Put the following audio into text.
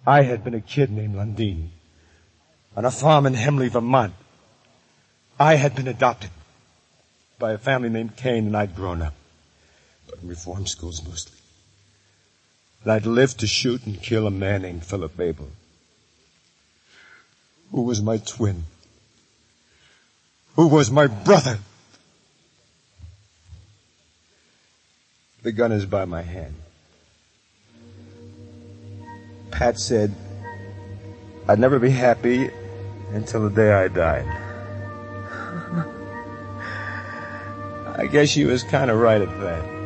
I had been a kid named Lundeen on a farm in Hemley, Vermont. I had been adopted by a family named Kane, and I'd grown up, but in reform schools mostly. And I'd lived to shoot and kill a man named Philip Abel, who was my twin, who was my brother. The gun is by my hand. Pat said I'd never be happy until the day I died. I guess she was kind of right at that.